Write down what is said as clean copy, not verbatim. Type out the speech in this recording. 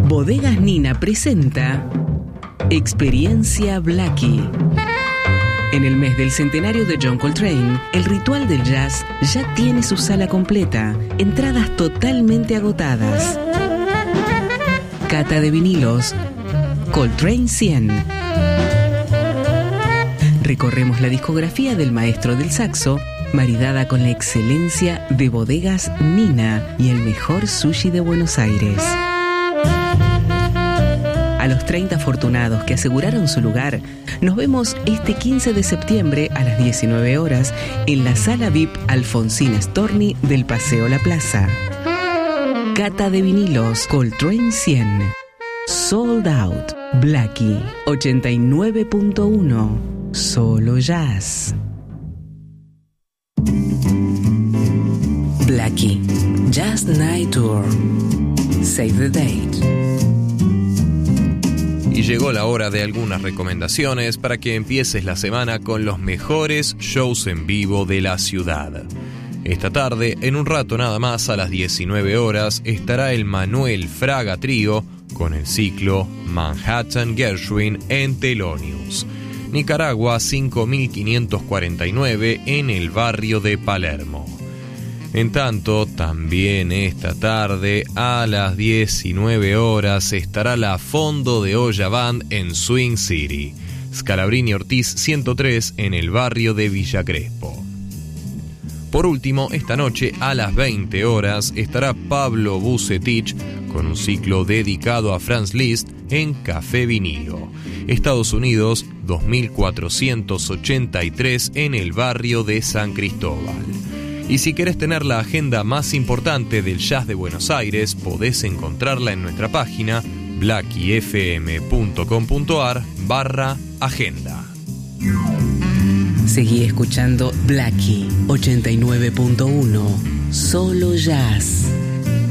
Bodegas Nina presenta Experiencia Blackie. En el mes del centenario de John Coltrane, el Ritual del Jazz ya tiene su sala completa, entradas totalmente agotadas. Cata de vinilos, Coltrane 100. Recorremos la discografía del maestro del saxo, maridada con la excelencia de Bodegas Nina y el mejor sushi de Buenos Aires. A los 30 afortunados que aseguraron su lugar, nos vemos este 15 de septiembre a las 19 horas en la sala VIP Alfonsín Storni del Paseo La Plaza. Cata de vinilos, Coltrane 100. Sold Out. Blackie 89.1. Solo jazz. Blackie Jazz Night Tour. Save the date. Y llegó la hora de algunas recomendaciones para que empieces la semana con los mejores shows en vivo de la ciudad. Esta tarde, en un rato nada más, a las 19 horas, estará el Manuel Fraga Trío con el ciclo Manhattan Gershwin en Thelonious, Nicaragua 5549, en el barrio de Palermo. En tanto, también esta tarde a las 19 horas estará la Fondo de Olla Band en Swing City, Scalabrini Ortiz 103, en el barrio de Villa Crespo. Por último, esta noche a las 20 horas estará Pablo Bucetich con un ciclo dedicado a Franz Liszt en Café Vinilo, Estados Unidos 2483, en el barrio de San Cristóbal. Y si querés tener la agenda más importante del jazz de Buenos Aires, podés encontrarla en nuestra página blackiefm.com.ar/agenda. Seguí escuchando Blackie 89.1. Solo jazz.